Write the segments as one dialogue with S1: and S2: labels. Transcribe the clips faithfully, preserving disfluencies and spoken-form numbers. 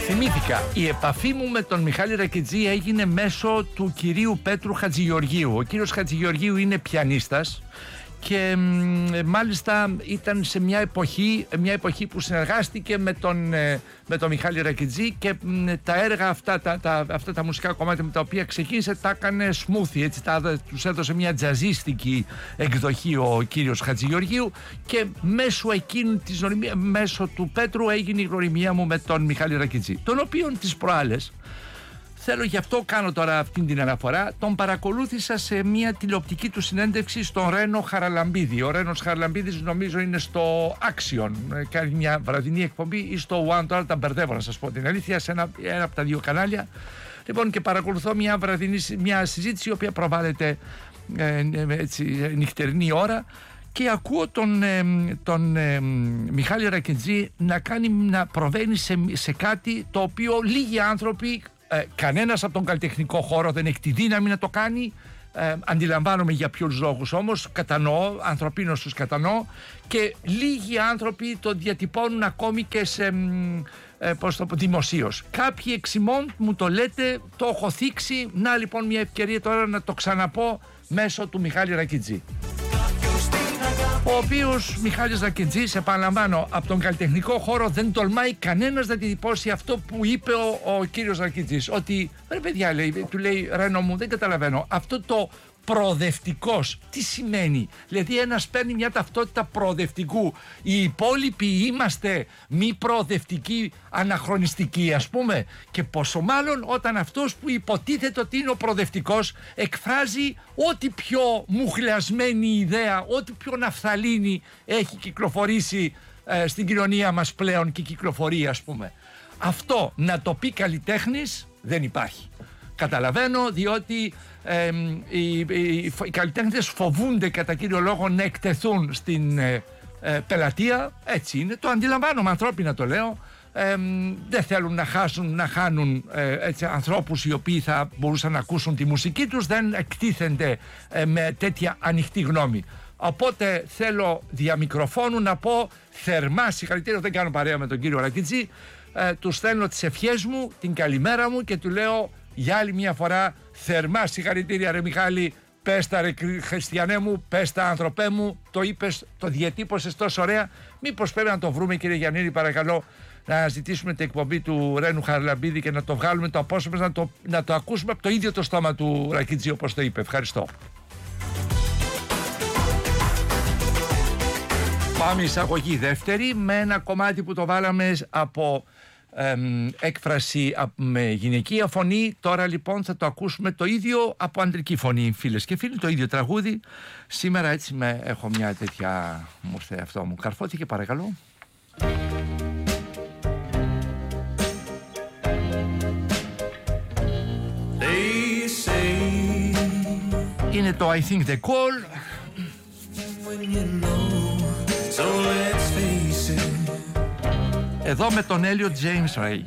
S1: Θυμήθηκα, η επαφή μου με τον Μιχάλη Ρακιτζή έγινε μέσω του κυρίου Πέτρου Χατζηγεωργίου. Ο κύριος Χατζηγεωργίου είναι πιανίστας και μ, μάλιστα ήταν σε μια εποχή, μια εποχή που συνεργάστηκε με τον, με τον Μιχάλη Ρακιτζή και μ, τα έργα αυτά τα, τα, αυτά τα μουσικά κομμάτια με τα οποία ξεκίνησε τα έκανε smoothie, έτσι, τα, τους έδωσε μια τζαζίστικη εκδοχή ο κύριος Χατζηγεωργίου και μέσω εκείνου της γνωριμίας, μέσω του Πέτρου έγινε η γνωριμία μου με τον Μιχάλη Ρακιτζή, τον οποίον τις προάλλες, θέλω γι' αυτό κάνω τώρα αυτή την αναφορά, τον παρακολούθησα σε μια τηλεοπτική του συνέντευξη στον Ρένο Χαραλαμπίδη. Ο Ρένος Χαραλαμπίδης νομίζω είναι στο Action, κάνει μια βραδινή εκπομπή, ή στο One, τώρα τα μπερδεύω να σας πω την αλήθεια, σε ένα, ένα από τα δύο κανάλια. Λοιπόν, και παρακολουθώ μια βραδινή, μια συζήτηση η οποία προβάλλεται ε, έτσι, νυχτερινή ώρα και ακούω τον, ε, τον ε, Μιχάλη Ρακιτζή να, κάνει, να προβαίνει σε, σε κάτι το οποίο λίγοι άνθρωποι, Ε, κανένας από τον καλλιτεχνικό χώρο δεν έχει τη δύναμη να το κάνει. ε, Αντιλαμβάνομαι για ποιους λόγους, όμως κατανοώ, ανθρωπίνως τους κατανοώ, και λίγοι άνθρωποι το διατυπώνουν ακόμη και σε ε, πώς το πω, δημοσίως. Κάποιοι εξημών μου το λέτε, το έχω θίξει. Να λοιπόν μια ευκαιρία τώρα να το ξαναπώ μέσω του Μιχάλη Ρακιτζή, ο οποίος Μιχάλης Ρακιτζής, επαναλαμβάνω, από τον καλλιτεχνικό χώρο δεν τολμάει κανένας να διατυπώσει αυτό που είπε ο, ο κύριος Ρακιτζής, ότι ρε παιδιά, λέει, του λέει, Ρένο μου, δεν καταλαβαίνω αυτό το προοδευτικός τι σημαίνει. Δηλαδή ένας παίρνει μια ταυτότητα προοδευτικού, οι υπόλοιποι είμαστε μη προοδευτικοί, αναχρονιστικοί ας πούμε, και πόσο μάλλον όταν αυτός που υποτίθεται ότι είναι ο προοδευτικός εκφράζει ό,τι πιο μουχλιασμένη ιδέα, ό,τι πιο ναφθαλίνη έχει κυκλοφορήσει ε, στην κοινωνία μας πλέον και κυκλοφορεί ας πούμε. Αυτό να το πει καλλιτέχνης δεν υπάρχει. Καταλαβαίνω, διότι ε, οι, οι, οι καλλιτέχνες φοβούνται κατά κύριο λόγο να εκτεθούν στην ε, ε, πελατεία. Έτσι είναι, το αντιλαμβάνομαι, ανθρώπινα το λέω. Ε, δεν θέλουν να χάσουν, να χάνουν ε, έτσι, ανθρώπους οι οποίοι θα μπορούσαν να ακούσουν τη μουσική τους, δεν εκτίθενται ε, με τέτοια ανοιχτή γνώμη. Οπότε θέλω δια μικροφώνου να πω θερμά συγχαρητήρια, δεν κάνω παρέα με τον κύριο Ρακιτζή, ε, του στέλνω τις ευχές μου, την καλημέρα μου και του λέω για άλλη μια φορά θερμά συγχαρητήρια ρε Μιχάλη, πες τα ρε χριστιανέ μου, πες τα άνθρωπέ μου, το είπες, το διατύπωσες τόσο ωραία. Μήπως πρέπει να το βρούμε κύριε Γιαννίδη, παρακαλώ, να ζητήσουμε την εκπομπή του Ρένου Χαραλαμπίδη και να το βγάλουμε το απόσπασμα, να το, να το ακούσουμε από το ίδιο το στόμα του Ρακιτζή όπως το είπε. Ευχαριστώ. Πάμε εισαγωγή δεύτερη με ένα κομμάτι που το βάλαμε από Εμ, έκφραση με γυναικεία φωνή. Τώρα λοιπόν θα το ακούσουμε το ίδιο από αντρική φωνή, φίλες και φίλοι, το ίδιο τραγούδι. Σήμερα έτσι με, έχω μια τέτοια, μου ήρθε αυτό, μου καρφώθηκε, παρακαλώ. Είναι το I think the call. So let's face it. Εδώ με τον Έλιο James Ray.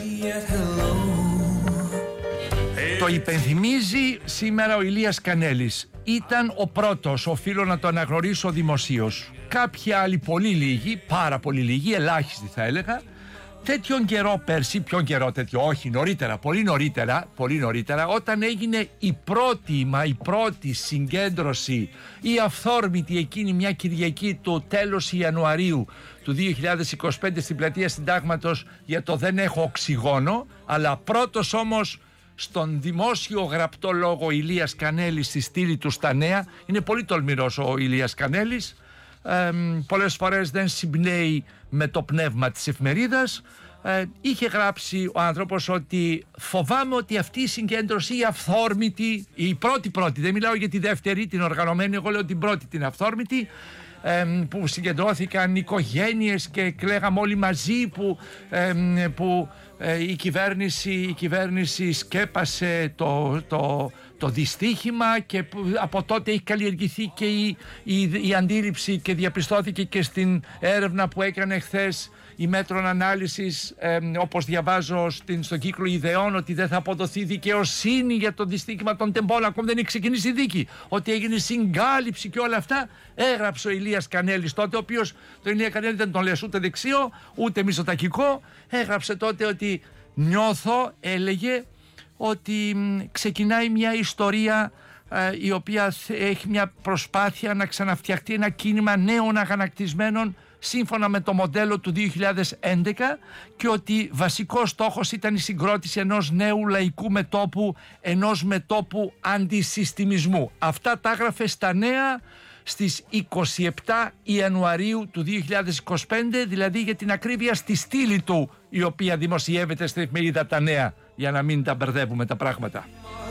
S1: Το υπενθυμίζει σήμερα ο Ηλίας Κανέλης. Ήταν ο πρώτος, οφείλω να το αναγνωρίσω δημοσίως. Κάποιοι άλλοι πολύ λίγοι, πάρα πολύ λίγοι, ελάχιστοι θα έλεγα, τέτοιον καιρό πέρσι, ποιον καιρό τέτοιο, όχι νωρίτερα, πολύ νωρίτερα, πολύ νωρίτερα, όταν έγινε η πρώτη, μα η πρώτη συγκέντρωση, η αυθόρμητη εκείνη μια Κυριακή του τέλος Ιανουαρίου του δύο χιλιάδες είκοσι πέντε στην πλατεία Συντάγματος για το δεν έχω οξυγόνο, αλλά πρώτος όμως στον δημόσιο γραπτό λόγο Ηλίας Κανέλης στη στήλη του στα νέα. Είναι πολύ τολμηρός ο Ηλίας Κανέλης. Ε, πολλές φορές δεν συμπνέει με το πνεύμα της εφημερίδας. Ε, είχε γράψει ο άνθρωπος ότι φοβάμαι ότι αυτή η συγκέντρωση, η αυθόρμητη, η πρώτη πρώτη, δεν μιλάω για τη δεύτερη την οργανωμένη, εγώ λέω την πρώτη την αυθόρμητη, ε, που συγκεντρώθηκαν οικογένειες και κλαίγαμε όλοι μαζί, που, ε, που ε, η, κυβέρνηση, η κυβέρνηση σκέπασε το, το, το δυστύχημα και από τότε έχει καλλιεργηθεί και η, η, η αντίληψη και διαπιστώθηκε και στην έρευνα που έκανε χθες η Μέτρων Ανάλυσης, ε, όπως διαβάζω στην, στον κύκλο ιδεών, ότι δεν θα αποδοθεί δικαιοσύνη για το δυστύχημα των τεμπών, ακόμη δεν έχει ξεκινήσει η δίκη, ότι έγινε συγκάλυψη και όλα αυτά. Έγραψε ο Ηλίας Κανέλης τότε, ο οποίος τον Ηλία Κανέλη δεν τον λες ούτε δεξιό ούτε μισοτακικό. Έγραψε τότε ότι Νιώθω, έλεγε, ότι ξεκινάει μια ιστορία ε, η οποία έχει μια προσπάθεια να ξαναφτιαχτεί ένα κίνημα νέων αγανακτισμένων σύμφωνα με το μοντέλο του δύο χιλιάδες έντεκα, και ότι βασικός στόχος ήταν η συγκρότηση ενός νέου λαϊκού μετώπου, ενός μετώπου αντισυστημισμού. Αυτά τα έγραφε στα Νέα στις είκοσι επτά Ιανουαρίου του δύο χιλιάδες είκοσι πέντε, δηλαδή για την ακρίβεια στη στήλη του, η οποία δημοσιεύεται στην εφημερίδα Τα Νέα, για να μην τα μπερδεύουμε τα πράγματα.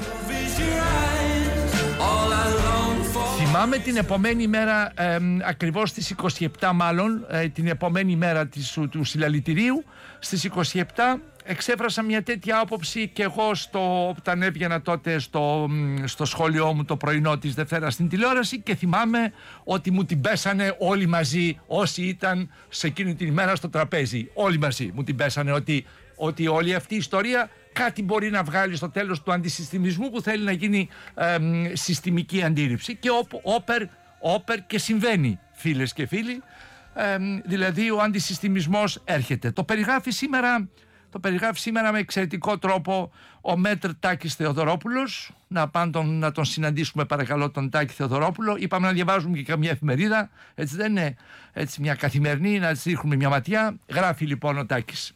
S1: Θυμάμαι την επομένη μέρα, ε, ακριβώς στις είκοσι επτά μάλλον, ε, την επομένη μέρα της, του συλλαλητηρίου, στις είκοσι επτά εξέφρασα μια τέτοια άποψη και εγώ στο, όταν έβγαινα τότε στο, στο σχόλιο μου το πρωινό της Δευτέρα στην τηλεόραση, και θυμάμαι ότι μου την πέσανε όλοι μαζί όσοι ήταν σε εκείνη την ημέρα στο τραπέζι. Όλοι μαζί μου την πέσανε ότι, ότι όλη αυτή η ιστορία κάτι μπορεί να βγάλει στο τέλος του αντισυστημισμού που θέλει να γίνει ε, συστημική αντίληψη, και όπερ, όπερ και συμβαίνει, φίλες και φίλοι. Ε, δηλαδή ο αντισυστημισμός έρχεται. Το περιγράφει σήμερα, το περιγράφει σήμερα με εξαιρετικό τρόπο ο Μέτρ Τάκης Θεοδωρόπουλος. Να πάμε τον, να τον συναντήσουμε παρακαλώ τον Τάκη Θεοδωρόπουλο. Είπαμε να διαβάζουμε και καμία εφημερίδα, έτσι δεν είναι, έτσι μια καθημερινή, να της ρίχνουμε μια ματιά. Γράφει λοιπόν ο Τάκης.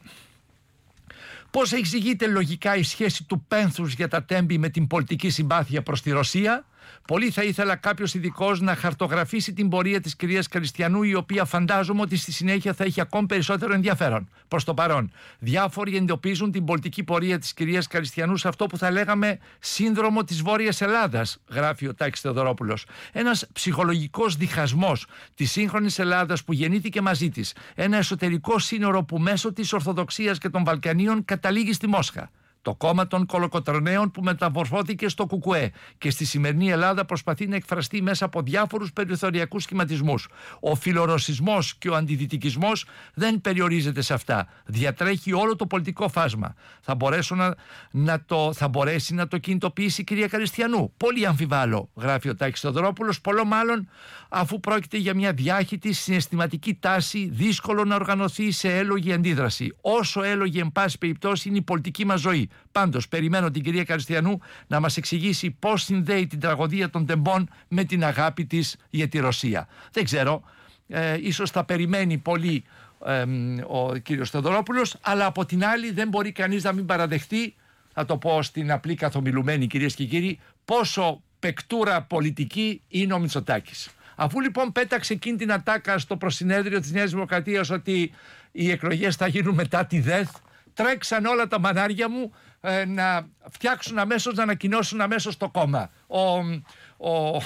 S1: Πώς εξηγείται λογικά η σχέση του πένθους για τα τέμπη με την πολιτική συμπάθεια προς τη Ρωσία? Πολύ θα ήθελα κάποιος ειδικός να χαρτογραφήσει την πορεία της κυρίας Καριστιανού, η οποία φαντάζομαι ότι στη συνέχεια θα έχει ακόμη περισσότερο ενδιαφέρον. Προς το παρόν, διάφοροι εντοπίζουν την πολιτική πορεία της κυρίας Καριστιανού σε αυτό που θα λέγαμε σύνδρομο της Βόρειας Ελλάδας, γράφει ο Τάκης Θεοδωρόπουλος. Ένας ψυχολογικός διχασμός της σύγχρονης Ελλάδας που γεννήθηκε μαζί της. Ένα εσωτερικό σύνορο που μέσω της Ορθοδοξίας και των Βαλκανίων καταλήγει στη Μόσχα. Το κόμμα των κολοκοτρονέων που μεταμορφώθηκε στο Κουκουέ και στη σημερινή Ελλάδα προσπαθεί να εκφραστεί μέσα από διάφορους περιθωριακούς σχηματισμούς. Ο φιλορωσισμός και ο αντιδυτικισμός δεν περιορίζεται σε αυτά. Διατρέχει όλο το πολιτικό φάσμα. Θα, να, να το, θα μπορέσει να το κινητοποιήσει η κυρία Καριστιανού? Πολύ αμφιβάλλω, γράφει ο Τάκης Θεοδωρόπουλος, πολλό μάλλον αφού πρόκειται για μια διάχυτη συναισθηματική τάση, δύσκολο να οργανωθεί σε έλογη αντίδραση. Όσο έλογη, εν πάση περιπτώσει, είναι η πολιτική μας ζωή. Πάντως, περιμένω την κυρία Καριστιανού να μας εξηγήσει πώς συνδέει την τραγωδία των τεμπών με την αγάπη της για τη Ρωσία. Δεν ξέρω, ε, ίσως θα περιμένει πολύ ε, ο κύριος Θεοδωρόπουλος, αλλά από την άλλη δεν μπορεί κανείς να μην παραδεχτεί, θα το πω στην απλή καθομιλουμένη κυρίες και κύριοι, πόσο παικτούρα πολιτική είναι ο Μητσοτάκης. Αφού λοιπόν πέταξε εκείνη την ατάκα στο προσυνέδριο της Νέας Δημοκρατίας ότι οι εκλογές θα γίνουν μετά τη ΔΕΘ, τρέξαν όλα τα μανάρια μου ε, να φτιάξουν αμέσως, να ανακοινώσουν αμέσως το κόμμα. Ο, ο,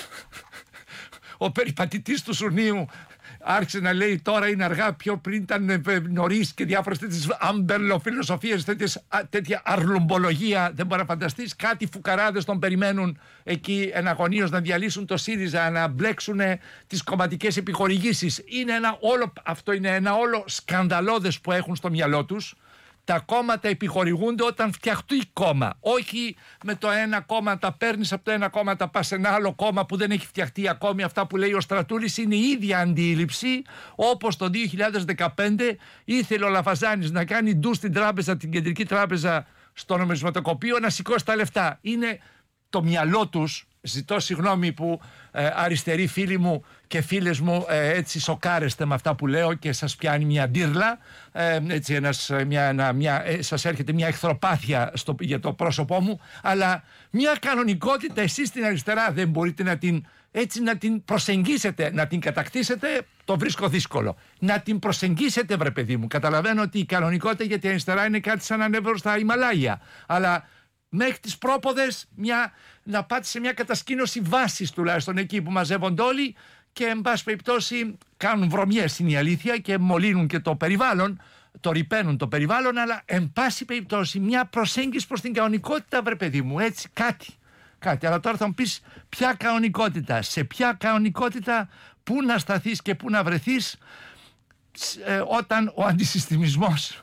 S1: ο περιπατητής του Σουνίου άρχισε να λέει τώρα είναι αργά, πιο πριν ήταν νωρίς, και διάφορες τέτοιες αμπελοφιλοσοφίες, τέτοια αρλουμπολογία. Δεν μπορεί να φανταστείς, κάτι φουκαράδες τον περιμένουν εκεί εναγωνίως να διαλύσουν το ΣΥΡΙΖΑ, να μπλέξουν τις κομματικές επιχορηγήσεις. Είναι ένα όλο, αυτό είναι ένα όλο σκανδαλώδες που έχουν στο μυαλό τους. Τα κόμματα επιχορηγούνται όταν φτιαχτεί κόμμα. Όχι με το ένα κόμμα τα παίρνεις από το ένα κόμμα, τα πας σε ένα άλλο κόμμα που δεν έχει φτιαχτεί ακόμη. Αυτά που λέει ο Στρατούλης είναι η ίδια αντίληψη, όπως το δύο χιλιάδες δεκαπέντε ήθελε ο Λαφαζάνης να κάνει ντου στην τράπεζα, την κεντρική τράπεζα, στο νομισματοκοπείο, να σηκώσει τα λεφτά. Είναι το μυαλό τους. Ζητώ συγγνώμη που ε, αριστεροί φίλοι μου και φίλες μου ε, έτσι σοκάρεστε με αυτά που λέω και σας πιάνει μια ντύρλα, ε, έτσι ένας, μια, ένα, μια, ε, σας έρχεται μια εχθροπάθεια στο, για το πρόσωπό μου, αλλά μια κανονικότητα εσείς στην αριστερά δεν μπορείτε να την, έτσι, να την προσεγγίσετε, να την κατακτήσετε, το βρίσκω δύσκολο. Να την προσεγγίσετε, βρε παιδί μου. Καταλαβαίνω ότι η κανονικότητα για την αριστερά είναι κάτι σαν να ανέβω στα Ιμαλάια, αλλά μέχρι τις πρόποδες μια, να πάτε σε μια κατασκήνωση βάσης τουλάχιστον εκεί που μαζεύονται όλοι και εν πάση περιπτώσει κάνουν βρωμιές, είναι η αλήθεια, και μολύνουν και το περιβάλλον, το ρυπαίνουν το περιβάλλον, αλλά εν πάση περιπτώσει μια προσέγγιση προς την κανονικότητα, βρε παιδί μου, έτσι κάτι, κάτι. Αλλά τώρα θα μου πεις ποια κανονικότητα, σε ποια κανονικότητα, πού να σταθείς και πού να βρεθείς ε, όταν ο αντισυστημισμός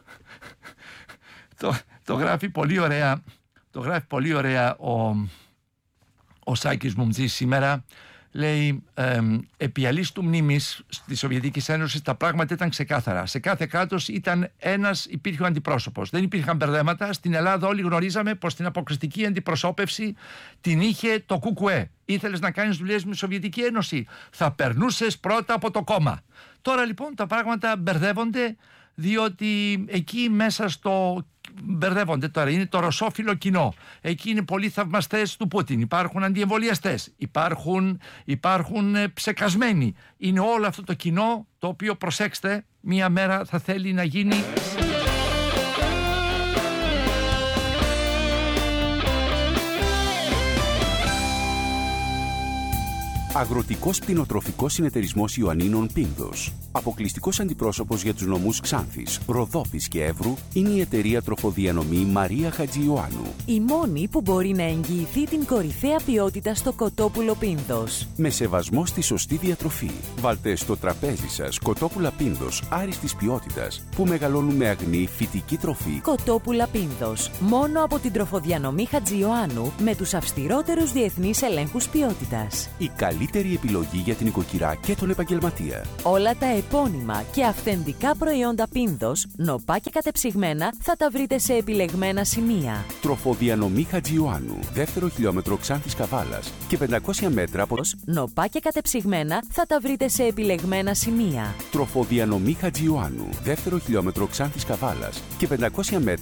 S1: το, το γράφει πολύ ωραία. Το γράφει πολύ ωραία ο, ο Σάκης Μουμτζής σήμερα. λέει, ε, επί αλίστου μνήμης στη Σοβιετική Ένωση τα πράγματα ήταν ξεκάθαρα. Σε κάθε κράτος ήταν ένας, υπήρχε ο αντιπρόσωπος. Δεν υπήρχαν μπερδέματα. Στην Ελλάδα όλοι γνωρίζαμε πως την αποκριστική αντιπροσώπευση την είχε το ΚΚΕ. Ήθελες να κάνεις δουλειές με τη Σοβιετική Ένωση, θα περνούσες πρώτα από το κόμμα. Τώρα λοιπόν τα πράγματα μπερδεύονται, διότι εκεί μέσα στο... Μπερδεύονται τώρα, είναι το ρωσόφιλο κοινό. Εκεί είναι πολλοί θαυμαστές του Πούτιν. Υπάρχουν αντιεμβολιαστές, υπάρχουν, υπάρχουν ψεκασμένοι. Είναι όλο αυτό το κοινό το οποίο, προσέξτε, μία μέρα θα θέλει να γίνει...
S2: Αγροτικός Κτηνοτροφικός Συνεταιρισμός Ιωαννίνων Πίνδος. Αποκλειστικός αντιπρόσωπος για τους νομούς Ξάνθης, Ροδόπης και Εύρου είναι η εταιρεία τροφοδιανομή Μαρία Χατζιωάννου.
S3: Η μόνη που μπορεί να εγγυηθεί την κορυφαία ποιότητα στο κοτόπουλο Πίνδος.
S2: Με σεβασμό στη σωστή διατροφή. Βάλτε στο τραπέζι σας κοτόπουλα Πίνδος άριστης ποιότητας που μεγαλώνουν με αγνή φυτική τροφή.
S3: Κοτόπουλα Πίνδος. Μόνο από την τροφοδιανομή Χατζιωάννου με τους αυστηρότερους διεθνείς ελέγχους ποιότητας.
S2: Η καλύτερη επιλογή για την οικοκυρά και τον επαγγελματία.
S3: Όλα τα επώνυμα και αυθεντικά προϊόντα Πίνδος, νοπά και κατεψυγμένα, θα τα βρείτε σε επιλεγμένα σημεία.
S2: Τροφοδιανομή Χατζιωάννου, δεύτερο χιλιόμετρο Ξάνθης Καβάλας και πεντακόσια μέτρα από...
S3: Νοπά και κατεψυγμένα θα τα βρείτε σε επιλεγμένα σημεία.
S2: Τροφοδιανομή Χατζιωάννου, δεύτερο χιλιόμετρο Ξάνθης Καβάλας και πεντακόσια μέτρα